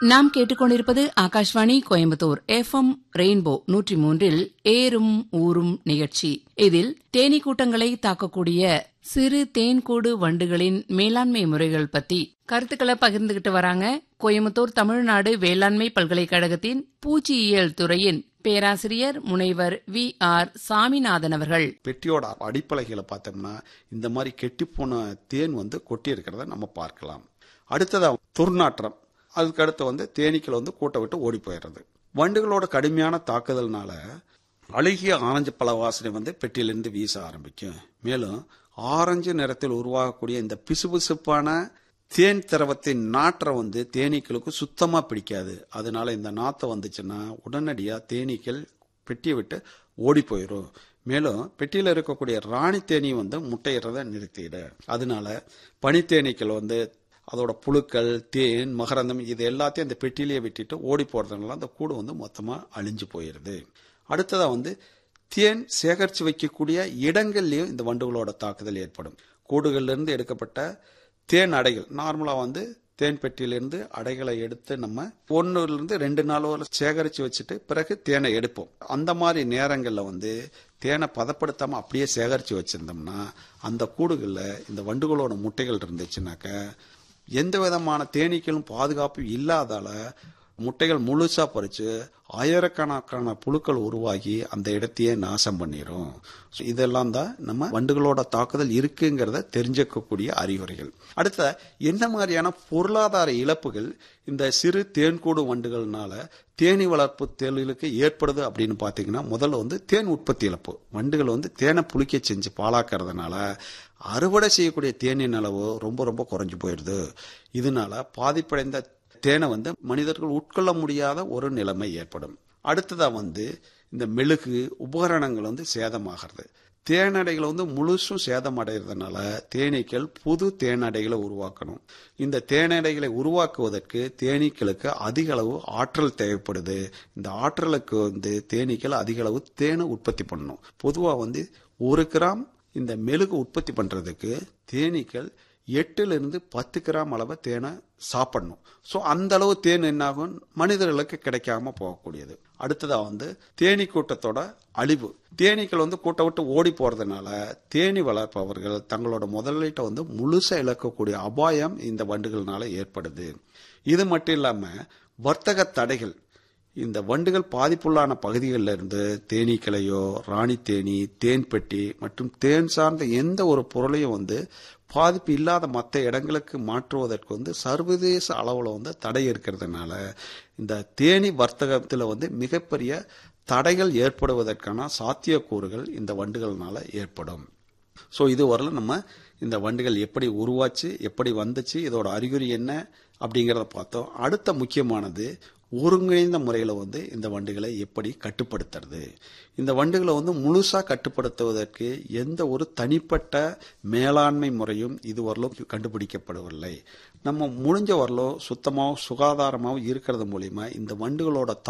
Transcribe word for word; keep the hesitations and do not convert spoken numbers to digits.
நாம் கேட்டுக்கொண்டிருப்பது Akashvani Coimbatore F M rainbow நூற்றி மூன்றில் ஏறும் ஊரும் நிகழ்ச்சி. இதில் தேனீ கூட்டங்களை தாக்கக்கூடிய சிறு தேன்கூடு வண்டுகளின் மேலாண்மை முறைகள் பத்தி கருத்துக்களை பகிர்ந்துகிட்டு வராங்க கோயம்புத்தூர் தமிழ்நாடு வேளாண்மை பல்கலைக்கழகத்தின் பூச்சியியல் துறையின் பேராசிரியர் முனைவர் வி ஆர் சாமிநாதன் அவர்கள். பெட்டியோட அடிப்படைகளை பார்த்தோம்னா இந்த மாதிரி கெட்டிப்போன தேன் வந்து கொட்டி இருக்கிறத நம்ம பார்க்கலாம். அடுத்ததா துர்நாற்றம், அதுக்கு அடுத்து வந்து தேனீக்கள் வந்து கூட்ட விட்டு ஓடி போயிடுறது. வண்டுகளோட கடுமையான தாக்குதல்னால அழுகிய ஆரஞ்சு பழ வாசனை வந்து பெட்டியிலிருந்து வீச ஆரம்பிக்கும். மேலும் ஆரஞ்சு நிறத்தில் உருவாகக்கூடிய இந்த பிசுபிசுப்பான தேன் திரவத்தின் நாற்றம் வந்து தேனீக்களுக்கு சுத்தமா பிடிக்காது. அதனால இந்த நாத்தம் வந்துச்சுன்னா உடனடியா தேனீக்கள் பெட்டியை விட்டு ஓடி போயிடும். மேலும் பெட்டியில இருக்கக்கூடிய ராணி தேனி வந்து முட்டையிறத நிறுத்திட. அதனால பனித்தேனீக்கள் வந்து அதோட புழுக்கள், தேன், மகரந்தம் இது எல்லாத்தையும் அந்த பெட்டியிலேயே விட்டுட்டு ஓடி போறதுனால அந்த கூடு வந்து மொத்தமா அழிஞ்சு போயிருது. அடுத்ததா வந்து தேன் சேகரித்து வைக்கக்கூடிய இடங்கள்லயும் இந்த வண்டுகளோட தாக்குதல் ஏற்படும். கூடுகள்ல இருந்து எடுக்கப்பட்ட தேன் அடைகள், நார்மலா வந்து தேன் பெட்டியிலிருந்து அடைகளை எடுத்து நம்ம ஒன்னுல இருந்து ரெண்டு நாள் சேகரிச்சு வச்சுட்டு பிறகு தேனை எடுப்போம். அந்த மாதிரி நேரங்கள்ல வந்து தேனை பதப்படுத்தாம அப்படியே சேகரிச்சு வச்சிருந்தோம்னா அந்த கூடுகள்ல இந்த வண்டுகளோட முட்டைகள் இருந்துச்சுனாக்க எந்த விதமான தேனீக்களும் பாதுகாப்பு இல்லாதால முட்டைகள் முழுசா பறிச்சு ஆயிரக்கணக்கான புழுக்கள் உருவாகி அந்த இடத்தையே நாசம் பண்ணிரும். இதெல்லாம் தான் நம்ம வண்டுகளோட தாக்குதல் இருக்குங்கிறத தெரிஞ்சுக்கக்கூடிய அறிகுறிகள். அடுத்த என்ன மாதிரியான பொருளாதார இழப்புகள் இந்த சிறு தேன்கூடு வண்டுகள்னால தேனி வளர்ப்பு தொழிலுக்கு ஏற்படுது அப்படின்னு பாத்தீங்கன்னா, முதல்ல வந்து தேன் உற்பத்தி இழப்பு. வண்டுகள் வந்து தேனை புளிக்க செஞ்சு பாலாக்கிறதுனால அறுவடை செய்யக்கூடிய தேனின் அளவு ரொம்ப ரொம்ப குறைஞ்சு போயிடுது. இதனால பாதிப்படைந்த தேனை வந்து மனிதர்கள் உட்கொள்ள முடியாத ஒரு நிலைமை ஏற்படும். அடுத்ததா வந்து இந்த மெழுகு உபகரணங்கள் வந்து சேதமாகிறது. தேனடைகளை வந்து முழுசும் சேதம் அடைகிறதுனால தேனீக்கள் புது தேனடைகளை உருவாக்கணும். இந்த தேனடைகளை உருவாக்குவதற்கு தேனீக்களுக்கு அதிக அளவு ஆற்றல் தேவைப்படுது. இந்த ஆற்றலுக்கு வந்து தேனீக்கள் அதிக அளவு தேனை உற்பத்தி பண்ணணும். பொதுவா வந்து ஒரு கிராம் இந்த மெழுகு உற்பத்தி பண்றதுக்கு தேனீக்கள் எட்டுல இருந்து பத்து கிராம் அளவு தேனை சாப்பிடணும். ஸோ அந்த அளவு தேன் என்னாகும், மனிதர்களுக்கு கிடைக்காம போகக்கூடியது. அடுத்ததா வந்து தேனீ கூட்டத்தோட அழிவு. தேனீக்கள் வந்து கூட்ட விட்டு ஓடி போறதுனால தேனி வளர்ப்பவர்கள் தங்களோட முதலீட்டை வந்து முழுசா இழக்கக்கூடிய அபாயம் இந்த வண்டுகள்னால ஏற்படுது. இது மட்டும் இல்லாம வர்த்தக தடைகள், இந்த வண்டுகள் பாதிப்புள்ளான பகுதிகளில் இருந்து தேனீக்களையோ, ராணி தேனி, தேன் பெட்டி மற்றும் தேன் சார்ந்த எந்த ஒரு பொருளையும் வந்து பாதிப்பு இல்லாத மற்ற இடங்களுக்கு மாற்றுவதற்கு வந்து சர்வதேச அளவில் வந்து தடை இருக்கிறதுனால இந்த தேனி வர்த்தகத்தில் வந்து மிகப்பெரிய தடைகள் ஏற்படுவதற்கான சாத்தியக்கூறுகள் இந்த வண்டுகள்னால ஏற்படும். ஸோ இதுவரையிலும் நம்ம இந்த வண்டுகள் எப்படி உருவாச்சு, எப்படி வந்துச்சு, இதோட அறிகுறி என்ன அப்படிங்கிறத பார்த்தோம். அடுத்த முக்கியமானது ஒருங்கிணைந்த முறையில் வந்து இந்த வண்டுகளை எப்படி கட்டுப்படுத்துறது. இந்த வண்டுகளை வந்து முழுசா கட்டுப்படுத்துவதற்கு எந்த ஒரு தனிப்பட்ட மேலாண்மை முறையும் இதுவரையிலும் கண்டுபிடிக்கப்படவில்லை. நம்ம முடிஞ்ச வரலும் சுத்தமாகவும் சுகாதாரமாகவும் இருக்கிறது மூலியமா இந்த வண்டுகளோட